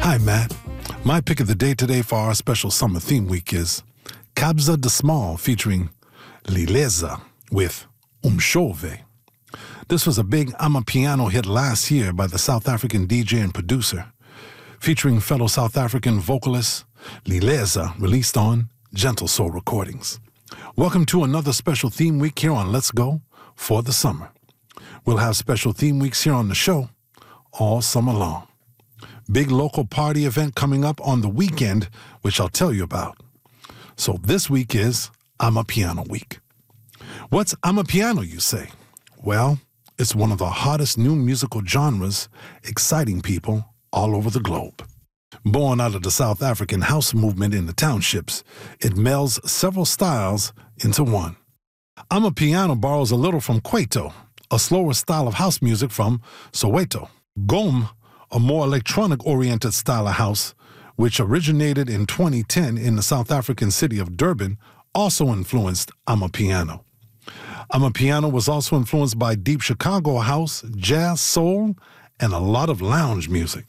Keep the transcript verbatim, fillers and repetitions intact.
Hi, Matt. My pick of the day today for our special summer theme week is Kabza de Small featuring Lileza with Umshove. This was a big Amapiano hit last year by the South African D J and producer, featuring fellow South African vocalist Lileza, released on Gentle Soul Recordings. Welcome to another special theme week here on Let's Go for the Summer. We'll have special theme weeks here on the show all summer long. Big local party event coming up on the weekend, which I'll tell you about. So this week is Amapiano Week. What's Amapiano, you say? Well, it's one of the hottest new musical genres, exciting people all over the globe. Born out of the South African house movement in the townships, it melds several styles into one. Amapiano borrows a little from Kwaito, a slower style of house music from Soweto. Gqom, a more electronic-oriented style of house, which originated in twenty ten in the South African city of Durban, also influenced Amapiano. Amapiano was also influenced by deep Chicago house, jazz, soul, and a lot of lounge music.